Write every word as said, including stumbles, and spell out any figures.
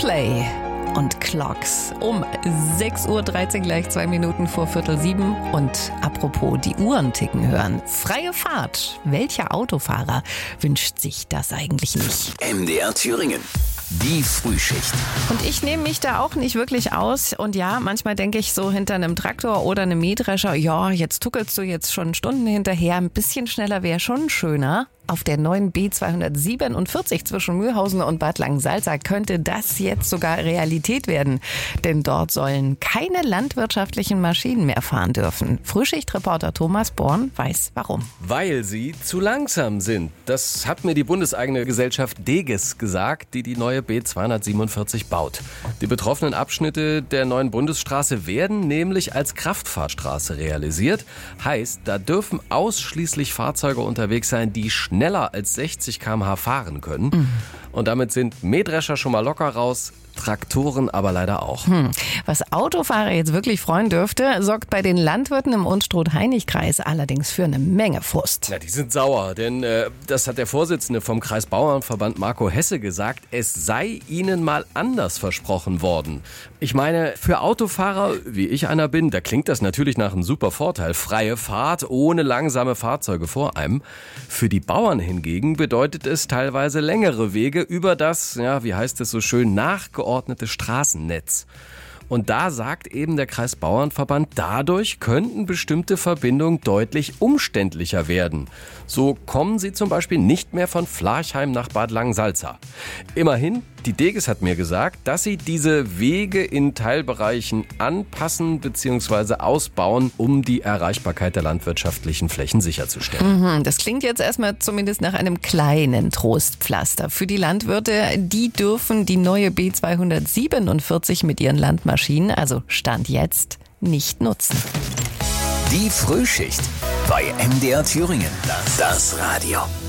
Coldplay und Clocks um sechs Uhr dreizehn, gleich zwei Minuten vor Viertel sieben. Und apropos die Uhren ticken hören. Freie Fahrt. Welcher Autofahrer wünscht sich das eigentlich nicht? M D R Thüringen. Die Frühschicht. Und ich nehme mich da auch nicht wirklich aus. Und ja, manchmal denke ich so hinter einem Traktor oder einem Mähdrescher, ja, jetzt tuckelst du jetzt schon Stunden hinterher. Ein bisschen schneller wäre schon schöner. Auf der neuen B zweihundertsiebenundvierzig zwischen Mühlhausen und Bad Langensalza könnte das jetzt sogar Realität werden. Denn dort sollen keine landwirtschaftlichen Maschinen mehr fahren dürfen. Frühschichtreporter Thomas Born weiß warum. Weil sie zu langsam sind. Das hat mir die bundeseigene Gesellschaft Deges gesagt, die die neue B zweihundertsiebenundvierzig baut. Die betroffenen Abschnitte der neuen Bundesstraße werden nämlich als Kraftfahrtstraße realisiert. Heißt, da dürfen ausschließlich Fahrzeuge unterwegs sein, die schnell schneller als sechzig Kilometer pro Stunde fahren können. Mhm. Und damit sind Mähdrescher schon mal locker raus, Traktoren aber leider auch. Hm. Was Autofahrer jetzt wirklich freuen dürfte, sorgt bei den Landwirten im Unstrut-Hainich-Kreis allerdings für eine Menge Frust. Ja, die sind sauer, denn äh, das hat der Vorsitzende vom Kreisbauernverband Marco Hesse gesagt, es sei ihnen mal anders versprochen worden. Ich meine, für Autofahrer, wie ich einer bin, da klingt das natürlich nach einem super Vorteil. Freie Fahrt ohne langsame Fahrzeuge vor einem. Für die Bauern hingegen bedeutet es teilweise längere Wege über das, ja, wie heißt es so schön, nachgeordnete Straßennetz. Und da sagt eben der Kreisbauernverband, dadurch könnten bestimmte Verbindungen deutlich umständlicher werden. So kommen sie zum Beispiel nicht mehr von Flarchheim nach Bad Langensalza. Immerhin, die Deges hat mir gesagt, dass sie diese Wege in Teilbereichen anpassen bzw. ausbauen, um die Erreichbarkeit der landwirtschaftlichen Flächen sicherzustellen. Mhm, das klingt jetzt erstmal zumindest nach einem kleinen Trostpflaster. Für die Landwirte, die dürfen die neue B zweihundertsiebenundvierzig mit ihren Landmaschinen, also Stand jetzt, nicht nutzen. Die Frühschicht bei M D R Thüringen. Das Radio.